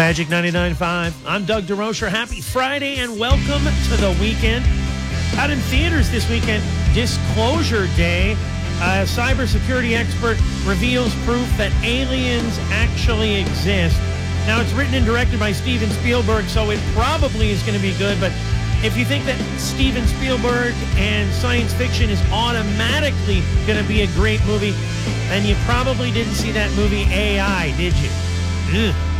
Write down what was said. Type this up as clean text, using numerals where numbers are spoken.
Magic 99.5. I'm Doug DeRocher. Happy Friday and welcome to the weekend. Out in theaters this weekend, Disclosure Day. A cybersecurity expert reveals proof that aliens actually exist. Now, it's written and directed by Steven Spielberg, so it probably is going to be good. But if you think that Steven Spielberg and science fiction is automatically going to be a great movie, then you probably didn't see that movie AI, did you? Ugh.